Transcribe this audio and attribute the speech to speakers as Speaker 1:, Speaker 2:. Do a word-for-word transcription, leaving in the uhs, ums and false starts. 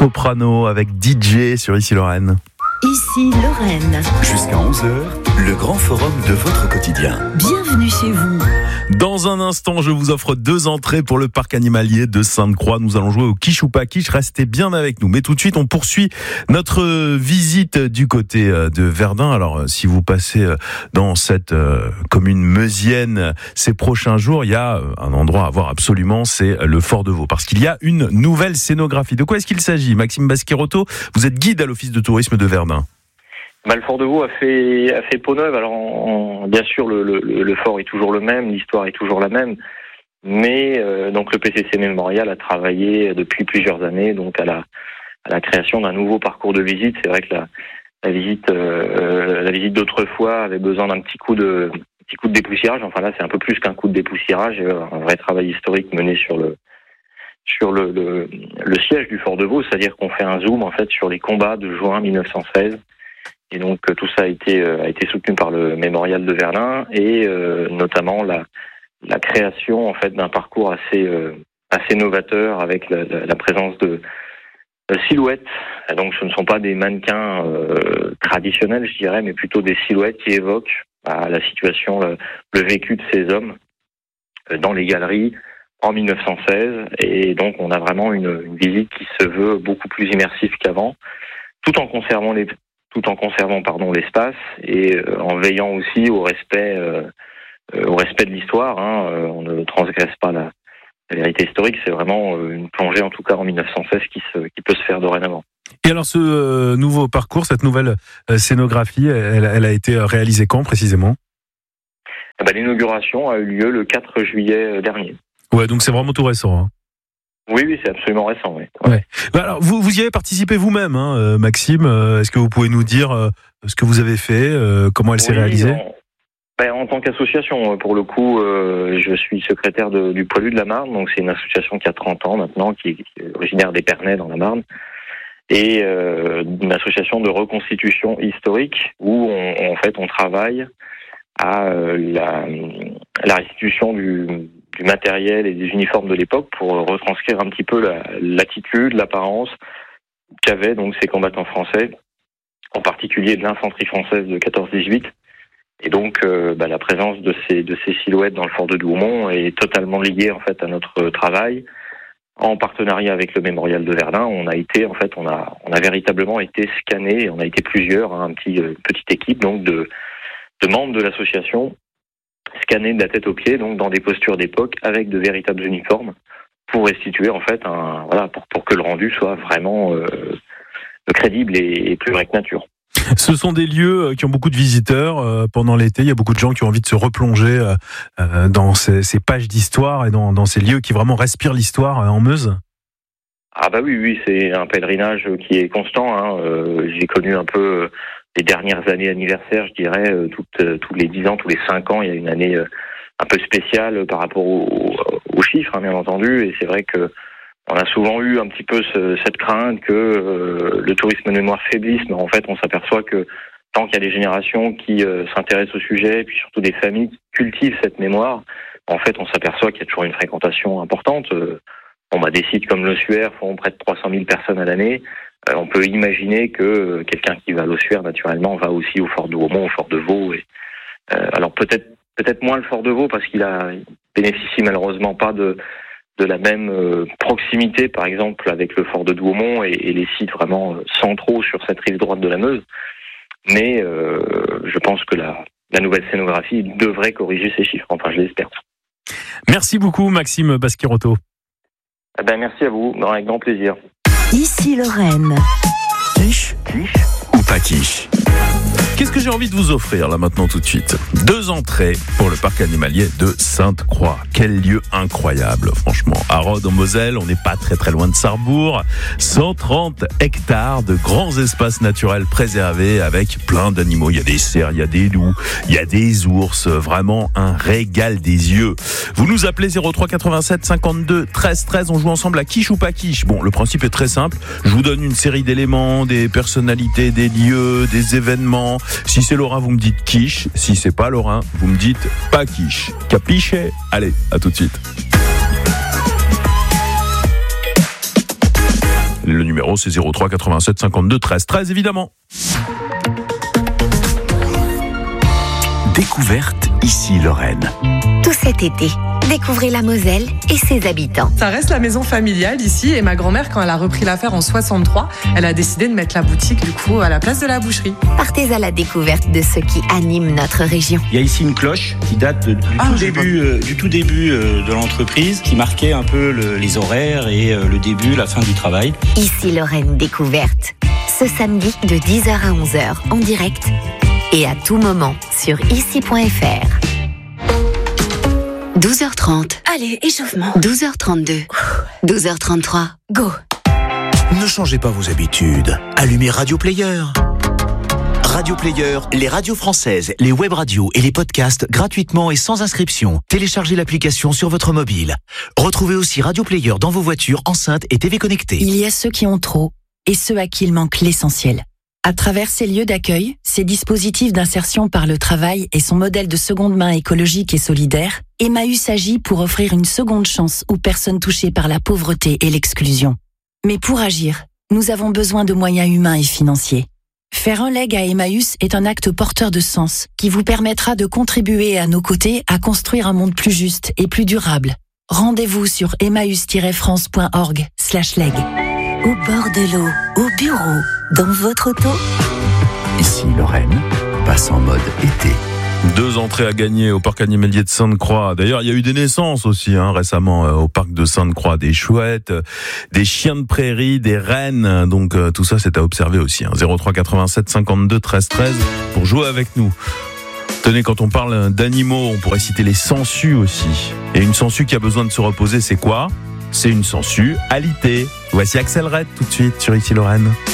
Speaker 1: Soprano avec D J sur Ici Lorraine.
Speaker 2: Ici Lorraine.
Speaker 3: Jusqu'à onze heures, le grand forum de votre quotidien.
Speaker 2: Bienvenue chez vous.
Speaker 1: Dans un instant, je vous offre deux entrées pour le parc animalier de Sainte-Croix. Nous allons jouer au quiche ou pas quiche. Restez bien avec nous. Mais tout de suite, on poursuit notre visite du côté de Verdun. Alors, si vous passez dans cette commune meusienne ces prochains jours, il y a un endroit à voir absolument, c'est le Fort de Vaux. Parce qu'il y a une nouvelle scénographie. De quoi est-ce qu'il s'agit ? Maxime Baschirotto, vous êtes guide à l'Office de tourisme de Verdun.
Speaker 4: Bah, le fort de Vaux a fait, a fait peau neuve. Alors, en, bien sûr, le, le, le fort est toujours le même, l'histoire est toujours la même. Mais euh, donc le P C C Mémorial a travaillé depuis plusieurs années donc à la, à la création d'un nouveau parcours de visite. C'est vrai que la, la visite, euh, la visite d'autrefois avait besoin d'un petit coup de, petit coup de dépoussiérage. Enfin là, c'est un peu plus qu'un coup de dépoussiérage, un vrai travail historique mené sur le, sur le, le, le siège du fort de Vaux, c'est-à-dire qu'on fait un zoom en fait sur les combats de juin mille neuf cent seize. Et donc tout ça a été a été soutenu par le Mémorial de Verdun et euh, notamment la la création en fait d'un parcours assez euh, assez novateur avec la, la, la présence de, de silhouettes. Et donc ce ne sont pas des mannequins euh, traditionnels, je dirais, mais plutôt des silhouettes qui évoquent bah, la situation, le, le vécu de ces hommes euh, dans les galeries en mille neuf cent seize. Et donc on a vraiment une, une visite qui se veut beaucoup plus immersive qu'avant, tout en conservant les tout en conservant pardon l'espace et euh, en veillant aussi au respect euh, euh, au respect de l'histoire. Hein. Euh, on ne transgresse pas la, la vérité historique. C'est vraiment euh, une plongée, en tout cas en mille neuf cent seize, qui se qui peut se faire dorénavant.
Speaker 1: Et alors ce euh, nouveau parcours, cette nouvelle euh, scénographie, elle, elle a été réalisée quand précisément ?
Speaker 4: Eh ben, l'inauguration a eu lieu le quatre juillet dernier.
Speaker 1: Ouais, donc c'est vraiment tout récent. Hein.
Speaker 4: Oui, oui, c'est absolument récent. Oui.
Speaker 1: Ouais. Bah alors, vous, vous y avez participé vous-même, hein, euh, Maxime. Euh, est-ce que vous pouvez nous dire euh, ce que vous avez fait, euh, comment elle s'est
Speaker 4: oui,
Speaker 1: réalisée ?
Speaker 4: en, ben, en tant qu'association, pour le coup, euh, je suis secrétaire de, du Poilu de la Marne. Donc, c'est une association qui a trente ans maintenant, qui, qui est originaire d'Épernay dans la Marne. Et euh, une association de reconstitution historique où, on, en fait, on travaille à euh, la, la restitution du... du matériel et des uniformes de l'époque pour retranscrire un petit peu la, l'attitude, l'apparence qu'avaient donc ces combattants français, en particulier de l'infanterie française de quatorze dix-huit. Et donc, euh, bah, la présence de ces, de ces silhouettes dans le fort de Douaumont est totalement liée en fait à notre travail. En partenariat avec le Mémorial de Verdun, on a été en fait, on a, on a véritablement été scannés. On a été plusieurs, hein, un petit, une petite équipe donc de, de membres de l'association. Scannés de la tête aux pieds, donc dans des postures d'époque, avec de véritables uniformes, pour restituer en fait un voilà pour pour que le rendu soit vraiment euh, crédible et, et plus vrai que nature.
Speaker 1: Ce sont des lieux qui ont beaucoup de visiteurs euh, pendant l'été. Il y a beaucoup de gens qui ont envie de se replonger euh, dans ces, ces pages d'histoire et dans, dans ces lieux qui vraiment respirent l'histoire euh, en Meuse.
Speaker 4: Ah bah oui, oui, c'est un pèlerinage qui est constant. Hein. Euh, j'ai connu un peu les dernières années anniversaires, je dirais, euh, toutes, euh, tous les dix ans, tous les cinq ans, il y a une année euh, un peu spéciale par rapport aux, aux chiffres, hein, bien entendu. Et c'est vrai que on a souvent eu un petit peu ce, cette crainte que euh, le tourisme de mémoire faiblisse, mais en fait, on s'aperçoit que tant qu'il y a des générations qui euh, s'intéressent au sujet, et puis surtout des familles qui cultivent cette mémoire, en fait, on s'aperçoit qu'il y a toujours une fréquentation importante. Euh, bon, bah, des sites comme l'Ossuaire font près de trois cent mille personnes à l'année. Euh, on peut imaginer que euh, quelqu'un qui va à l'Ossuaire, naturellement, va aussi au fort de Douaumont, au fort de Vaux. Et, euh, alors peut-être peut-être moins le fort de Vaux, parce qu'il a il bénéficie malheureusement pas de de la même euh, proximité, par exemple, avec le fort de Douaumont et, et les sites vraiment euh, centraux sur cette rive droite de la Meuse. Mais euh, je pense que la, la nouvelle scénographie devrait corriger ces chiffres. Enfin, je l'espère.
Speaker 1: Merci beaucoup, Maxime Baschirotto.
Speaker 4: Eh ben, merci à vous, avec grand plaisir.
Speaker 2: Ici Lorraine.
Speaker 3: Quiche, quiche ou pas quiche?
Speaker 1: Qu'est-ce que j'ai envie de vous offrir là maintenant tout de suite ? Deux entrées pour le parc animalier de Sainte-Croix. Quel lieu incroyable, franchement. À Rhodes en Moselle, on n'est pas très très loin de Sarrebourg. cent trente hectares de grands espaces naturels préservés avec plein d'animaux. Il y a des cerfs, il y a des loups, il y a des ours. Vraiment un régal des yeux. Vous nous appelez zéro trois quatre-vingt-sept cinquante-deux treize treize. On joue ensemble à quiche ou pas quiche. Bon, le principe est très simple. Je vous donne une série d'éléments, des personnalités, des lieux, des événements. Si c'est Lorrain, vous me dites quiche. Si c'est pas Lorrain, vous me dites pas quiche. Capiche ? Allez, à tout de suite. Le Le numéro, c'est zéro trois quatre-vingt-sept cinquante-deux treize treize, évidemment.
Speaker 3: Découverte ici Lorraine.
Speaker 5: Tout cet été, découvrez la Moselle et ses habitants.
Speaker 6: Ça reste la maison familiale ici et ma grand-mère, quand elle a repris l'affaire en soixante-trois, elle a décidé de mettre la boutique du coup à la place de la boucherie.
Speaker 5: Partez à la découverte de ce qui anime notre région.
Speaker 7: Il y a ici une cloche qui date de, du,
Speaker 6: Ah,
Speaker 7: tout
Speaker 6: j'ai
Speaker 7: début, euh, du tout début euh, de l'entreprise, qui marquait un peu le, les horaires et euh, le début, la fin du travail.
Speaker 5: Ici Lorraine découverte. Ce samedi de dix heures à onze heures en direct et à tout moment sur ici point f r. douze heures trente.
Speaker 2: Allez, échauffement.
Speaker 5: douze heures trente-deux. douze heures trente-trois. Go.
Speaker 3: Ne changez pas vos habitudes. Allumez Radio Player. Radio Player, les radios françaises, les web radios et les podcasts gratuitement et sans inscription. Téléchargez l'application sur votre mobile. Retrouvez aussi Radio Player dans vos voitures, enceintes et T V connectées.
Speaker 2: Il y a ceux qui ont trop et ceux à qui il manque l'essentiel. À travers ces lieux d'accueil, ces dispositifs d'insertion par le travail et son modèle de seconde main écologique et solidaire, Emmaüs agit pour offrir une seconde chance aux personnes touchées par la pauvreté et l'exclusion. Mais pour agir, nous avons besoin de moyens humains et financiers. Faire un leg à Emmaüs est un acte porteur de sens qui vous permettra de contribuer à nos côtés à construire un monde plus juste et plus durable. Rendez-vous sur emmaüs tiret france point org slash leg. Au bord de l'eau, au bureau, dans votre auto.
Speaker 3: Ici Lorraine, passe en mode été.
Speaker 1: Deux entrées à gagner au parc animalier de Sainte-Croix. D'ailleurs, il y a eu des naissances aussi hein, récemment euh, au parc de Sainte-Croix. Des chouettes, euh, des chiens de prairie, des rennes. Donc euh, tout ça, c'est à observer aussi. Hein. zéro trois quatre-vingt-sept cinquante-deux treize treize pour jouer avec nous. Tenez, quand on parle d'animaux, on pourrait citer les sangsues aussi. Et une sangsue qui a besoin de se reposer, c'est quoi ? C'est une sangsue alitée. Voici Axel Red tout de suite sur Ici Lorraine.